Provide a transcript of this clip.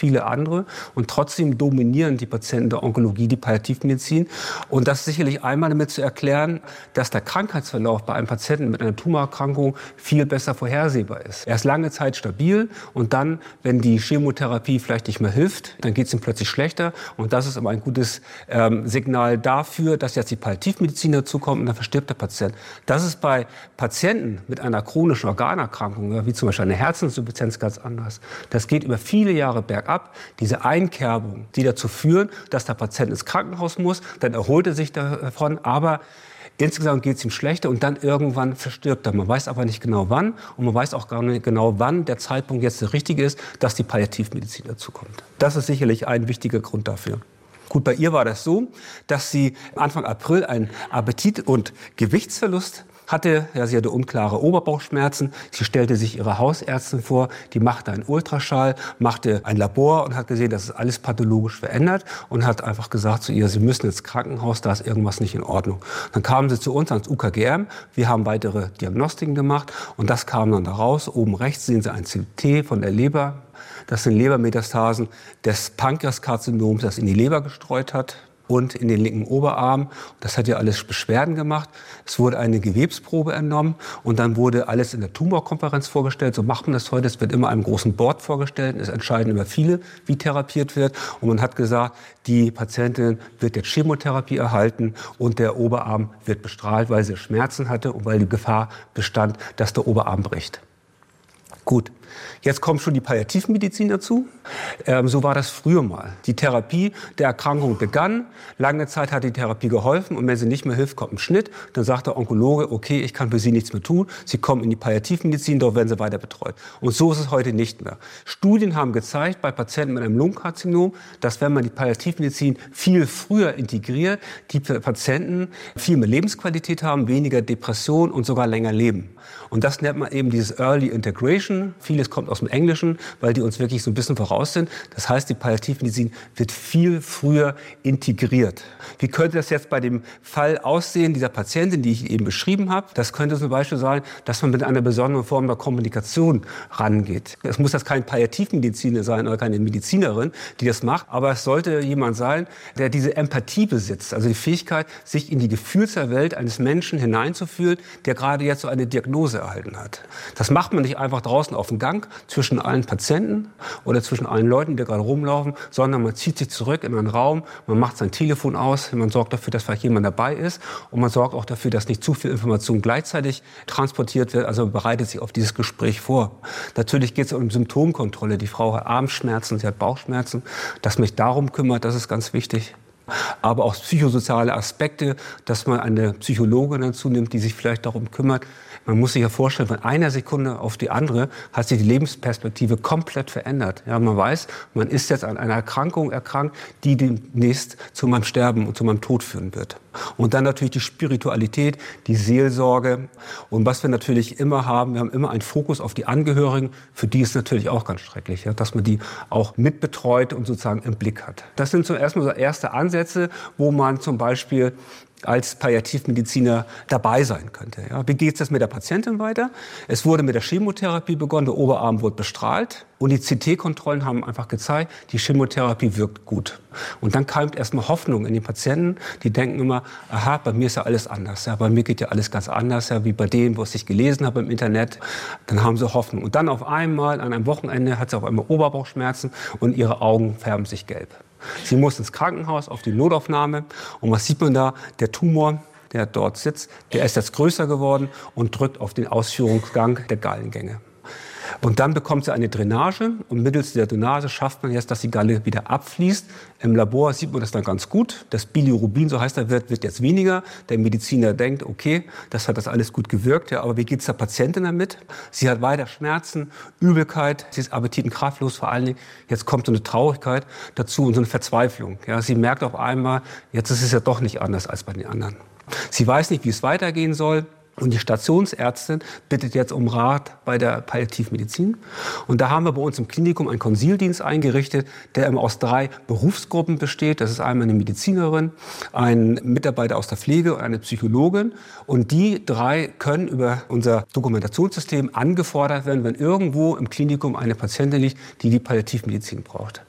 viele andere. Und trotzdem dominieren die Patienten der Onkologie die Palliativmedizin. Und das ist sicherlich einmal damit zu erklären, dass der Krankheitsverlauf bei einem Patienten mit einer Tumorerkrankung viel besser vorhersehbar ist. Er ist lange Zeit stabil und dann, wenn die Chemotherapie vielleicht nicht mehr hilft, dann geht es ihm plötzlich schlechter. Und das ist immer ein gutes Signal dafür, dass jetzt die Palliativmedizin dazukommt und dann verstirbt der Patient. Das ist bei Patienten mit einer chronischen Organerkrankung, wie zum Beispiel eine Herzinsuffizienz, ganz anders. Das geht über viele Jahre bergab. Diese Einkerbung, die dazu führen, dass der Patient ins Krankenhaus muss, dann erholt er sich davon, aber insgesamt geht es ihm schlechter und dann irgendwann verstirbt er. Man weiß aber nicht genau wann und man weiß auch gar nicht genau, wann der Zeitpunkt jetzt der richtige ist, dass die Palliativmedizin dazukommt. Das ist sicherlich ein wichtiger Grund dafür. Gut, bei ihr war das so, dass sie Anfang April einen Appetit- und Gewichtsverlust hatte. Ja, sie hatte unklare Oberbauchschmerzen. Sie stellte sich ihre Hausärztin vor, die machte einen Ultraschall, machte ein Labor und hat gesehen, das ist alles pathologisch verändert und hat einfach gesagt zu ihr, Sie müssen ins Krankenhaus, da ist irgendwas nicht in Ordnung. Dann kamen sie zu uns ans UKGM, wir haben weitere Diagnostiken gemacht und das kam dann da raus. Oben rechts sehen Sie ein CT von der Leber. Das sind Lebermetastasen des Pankreaskarzinoms, das in die Leber gestreut hat und in den linken Oberarm. Das hat ja alles Beschwerden gemacht. Es wurde eine Gewebsprobe entnommen und dann wurde alles in der Tumorkonferenz vorgestellt. So macht man das heute. Es wird immer einem großen Board vorgestellt. Es entscheiden immer viele, wie therapiert wird. Und man hat gesagt, die Patientin wird jetzt Chemotherapie erhalten und der Oberarm wird bestrahlt, weil sie Schmerzen hatte und weil die Gefahr bestand, dass der Oberarm bricht. Gut, jetzt kommt schon die Palliativmedizin dazu. So war das früher mal. Die Therapie der Erkrankung begann. Lange Zeit hat die Therapie geholfen. Und wenn sie nicht mehr hilft, kommt ein Schnitt. Dann sagt der Onkologe, okay, ich kann für Sie nichts mehr tun. Sie kommen in die Palliativmedizin, dort werden Sie weiter betreut. Und so ist es heute nicht mehr. Studien haben gezeigt, bei Patienten mit einem Lungenkarzinom, dass wenn man die Palliativmedizin viel früher integriert, die Patienten viel mehr Lebensqualität haben, weniger Depression und sogar länger leben. Und das nennt man eben dieses Early Integration. Vieles kommt aus dem Englischen, weil die uns wirklich so ein bisschen voraus sind. Das heißt, die Palliativmedizin wird viel früher integriert. Wie könnte das jetzt bei dem Fall aussehen, dieser Patientin, die ich eben beschrieben habe? Das könnte zum Beispiel sein, dass man mit einer besonderen Form der Kommunikation rangeht. Es muss das kein Palliativmediziner sein oder keine Medizinerin, die das macht, aber es sollte jemand sein, der diese Empathie besitzt, also die Fähigkeit, sich in die Gefühlswelt eines Menschen hineinzufühlen, der gerade jetzt so eine Diagnose erhalten hat. Das macht man nicht einfach draußen auf dem Gang zwischen allen Patienten oder zwischen allen Leuten, die da gerade rumlaufen, sondern man zieht sich zurück in einen Raum, man macht sein Telefon aus, man sorgt dafür, dass vielleicht jemand dabei ist und man sorgt auch dafür, dass nicht zu viel Information gleichzeitig transportiert wird, also man bereitet sich auf dieses Gespräch vor. Natürlich geht es um Symptomkontrolle. Die Frau hat Armschmerzen, sie hat Bauchschmerzen. Dass man sich darum kümmert, das ist ganz wichtig. Aber auch psychosoziale Aspekte, dass man eine Psychologin dazu nimmt, die sich vielleicht darum kümmert. Man muss sich ja vorstellen, von einer Sekunde auf die andere hat sich die Lebensperspektive komplett verändert. Ja, man weiß, man ist jetzt an einer Erkrankung erkrankt, die demnächst zu meinem Sterben und zu meinem Tod führen wird. Und dann natürlich die Spiritualität, die Seelsorge. Und was wir natürlich immer haben, wir haben immer einen Fokus auf die Angehörigen. Für die ist natürlich auch ganz schrecklich, ja, dass man die auch mitbetreut und sozusagen im Blick hat. Das sind so erstmal so erste Ansätze, wo man zum Beispiel als Palliativmediziner dabei sein könnte. Ja, wie geht es mit der Patientin weiter? Es wurde mit der Chemotherapie begonnen, der Oberarm wurde bestrahlt und die CT-Kontrollen haben einfach gezeigt, die Chemotherapie wirkt gut. Und dann keimt erstmal Hoffnung in die Patienten, die denken immer, aha, bei mir ist ja alles anders, ja, bei mir geht ja alles ganz anders, ja, wie bei dem, was ich gelesen habe im Internet. Dann haben sie Hoffnung. Und dann auf einmal, an einem Wochenende, hat sie auf einmal Oberbauchschmerzen und ihre Augen färben sich gelb. Sie muss ins Krankenhaus, auf die Notaufnahme. Und was sieht man da? Der Tumor, der dort sitzt, der ist jetzt größer geworden und drückt auf den Ausführungsgang der Gallengänge. Und dann bekommt sie eine Drainage und mittels der Drainage schafft man jetzt, dass die Galle wieder abfließt. Im Labor sieht man das dann ganz gut. Das Bilirubin, so heißt der Wert, wird jetzt weniger. Der Mediziner denkt, okay, das hat das alles gut gewirkt. Ja, aber wie geht es der Patientin damit? Sie hat weiter Schmerzen, Übelkeit, sie ist appetitenkraftlos, vor allen Dingen. Jetzt kommt so eine Traurigkeit dazu und so eine Verzweiflung. Ja, sie merkt auf einmal, jetzt ist es ja doch nicht anders als bei den anderen. Sie weiß nicht, wie es weitergehen soll. Und die Stationsärztin bittet jetzt um Rat bei der Palliativmedizin. Und da haben wir bei uns im Klinikum einen Konsildienst eingerichtet, der immer aus 3 Berufsgruppen besteht. Das ist einmal eine Medizinerin, ein Mitarbeiter aus der Pflege und eine Psychologin. Und die 3 können über unser Dokumentationssystem angefordert werden, wenn irgendwo im Klinikum eine Patientin liegt, die die Palliativmedizin braucht.